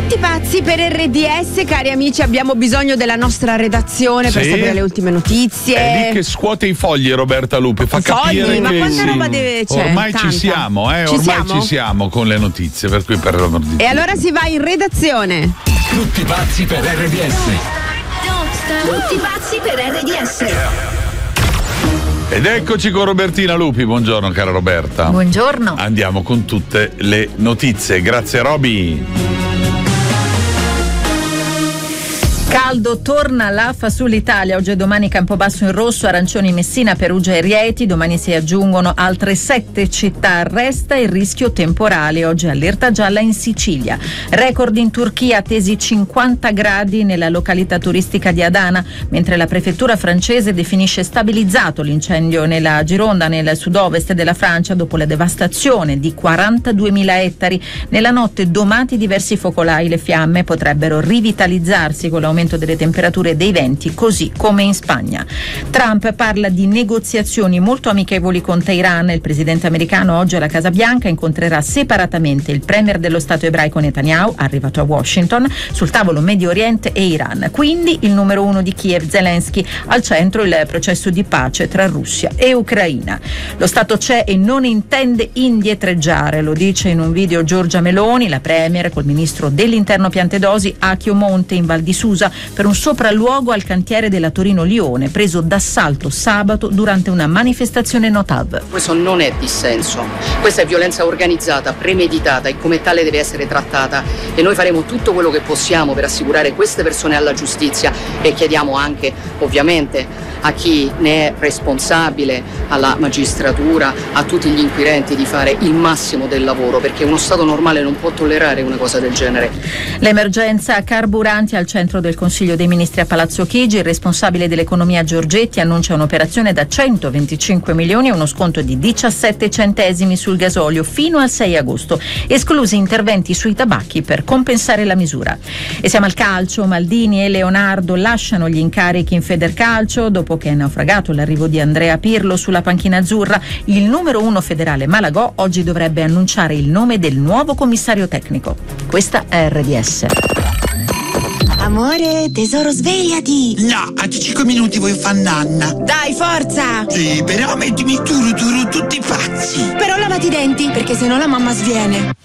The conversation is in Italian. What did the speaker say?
Tutti pazzi per RDS, cari amici, abbiamo bisogno della nostra redazione per sapere le ultime notizie. È lì che scuote i fogli Roberta Lupi, fa capire ma che quanta roba deve c'è? ormai Tanta. ci siamo, ci siamo con le notizie, per cui per l'amor di Dio. E allora si va in redazione. Tutti pazzi per RDS. Tutti pazzi per RDS. Ed eccoci con Robertina Lupi, buongiorno cara Roberta. Buongiorno. Andiamo con tutte le notizie, grazie Roby. Caldo, torna l'AFA sull'Italia, oggi e domani Campobasso in rosso, arancioni Messina, Perugia e Rieti, domani si aggiungono altre 7 città, resta il rischio temporale, oggi allerta gialla in Sicilia. Record in Turchia, attesi 50 gradi nella località turistica di Adana, mentre la prefettura francese definisce stabilizzato l'incendio nella Gironda, nel sud-ovest della Francia, dopo la devastazione di 42.000 ettari. Nella notte domati diversi focolai, le fiamme potrebbero rivitalizzarsi con l'aumento delle temperature e dei venti, così come in Spagna. Trump parla di negoziazioni molto amichevoli con Teheran. Il presidente americano oggi alla Casa Bianca incontrerà separatamente il premier dello Stato ebraico Netanyahu, arrivato a Washington, sul tavolo Medio Oriente e Iran. Quindi il numero uno di Kiev, Zelensky, al centro il processo di pace tra Russia e Ucraina. Lo Stato c'è e non intende indietreggiare, lo dice in un video Giorgia Meloni, la premier col ministro dell'interno Piantedosi a Chiomonte in Val di Susa per un sopralluogo al cantiere della Torino-Lione preso d'assalto sabato durante una manifestazione Notav. Questo non è dissenso, questa è violenza organizzata, premeditata e come tale deve essere trattata, e noi faremo tutto quello che possiamo per assicurare queste persone alla giustizia e chiediamo anche ovviamente a chi ne è responsabile, alla magistratura, a tutti gli inquirenti di fare il massimo del lavoro, perché uno Stato normale non può tollerare una cosa del genere. L'emergenza carburanti al centro del Consiglio dei Ministri a Palazzo Chigi, il responsabile dell'economia Giorgetti annuncia un'operazione da 125 milioni e uno sconto di 17 centesimi sul gasolio fino al 6 agosto, esclusi interventi sui tabacchi per compensare la misura. E siamo al calcio, Maldini e Leonardo lasciano gli incarichi in Federcalcio dopo che è naufragato l'arrivo di Andrea Pirlo sulla panchina azzurra. Il numero 1 federale Malagò oggi dovrebbe annunciare il nome del nuovo commissario tecnico. Questa è RDS. Amore, tesoro, svegliati! No, a 5 minuti voglio fare nanna. Dai, forza! Sì, però mettimi tutti pazzi. Però lavati i denti, perché sennò la mamma sviene.